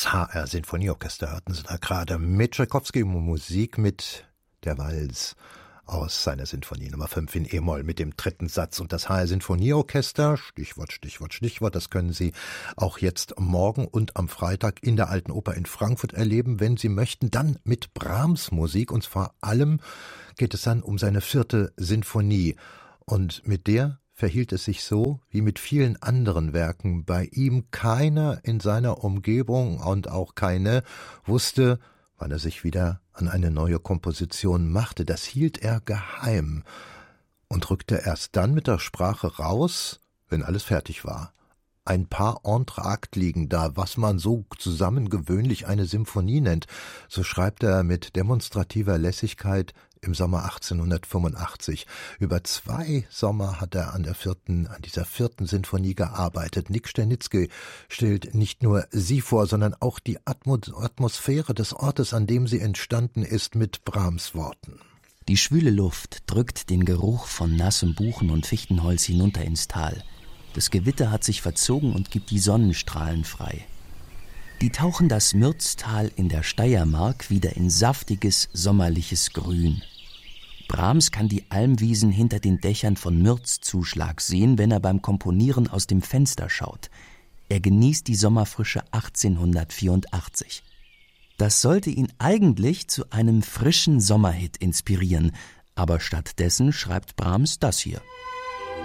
Das HR Sinfonieorchester hörten Sie da gerade mit Tschaikowski Musik mit der Vals aus seiner Sinfonie Nummer 5 in E-Moll mit dem dritten Satz. Und das HR Sinfonieorchester, Stichwort, Stichwort, Stichwort, das können Sie auch jetzt morgen und am Freitag in der Alten Oper in Frankfurt erleben, wenn Sie möchten. Dann mit Brahms Musik, und vor allem geht es dann um seine 4. Sinfonie. Und mit der verhielt es sich so wie mit vielen anderen Werken. Bei ihm keiner in seiner Umgebung und auch keine wusste, wann er sich wieder an eine neue Komposition machte. Das hielt er geheim und rückte erst dann mit der Sprache raus, wenn alles fertig war. Ein paar Entr'actes liegen da, was man so zusammen gewöhnlich eine Symphonie nennt. So schreibt er mit demonstrativer Lässigkeit im Sommer 1885. Über 2 Sommer hat er an dieser 4. Sinfonie gearbeitet. Nick Sternitzky stellt nicht nur sie vor, sondern auch die Atmosphäre des Ortes, an dem sie entstanden ist, mit Brahms Worten. Die schwüle Luft drückt den Geruch von nassem Buchen- und Fichtenholz hinunter ins Tal. Das Gewitter hat sich verzogen und gibt die Sonnenstrahlen frei. Die tauchen das Mürztal in der Steiermark wieder in saftiges, sommerliches Grün. Brahms kann die Almwiesen hinter den Dächern von Mürzzuschlag sehen, wenn er beim Komponieren aus dem Fenster schaut. Er genießt die Sommerfrische 1884. Das sollte ihn eigentlich zu einem frischen Sommerhit inspirieren, aber stattdessen schreibt Brahms das hier.